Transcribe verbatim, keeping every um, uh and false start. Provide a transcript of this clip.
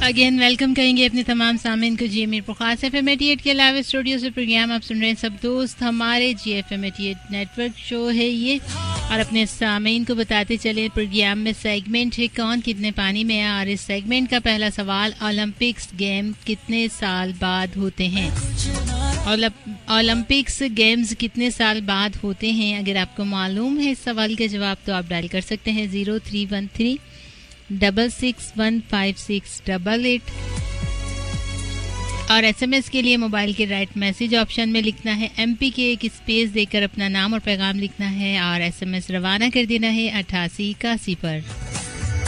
Again welcome करेंगे अपने तमाम सामीन को जी एम खास एफ एम एटी एट के अलावा स्टूडियो से प्रोग्राम आप सुन रहे हैं सब दोस्त हमारे जी F M eighty eight network show है ये। और अपने सामीन को बताते चले प्रोग्राम में सेगमेंट है कौन कितने पानी में है। और इस सेगमेंट का पहला सवाल, ओलंपिक्स गेम कितने साल बाद होते हैं? ओलंपिक्स गेम्स कितने साल बाद होते हैं? अगर आपको मालूम है इस सवाल का जवाब तो आप डायल कर सकते हैं zero three one three double six one five six double eight. और एसएमएस के लिए मोबाइल के राइट मैसेज ऑप्शन में लिखना है एमपी के एक स्पेस देकर अपना नाम और पैगाम लिखना है और एसएमएस रवाना कर देना है अठासी इक्यासी पर।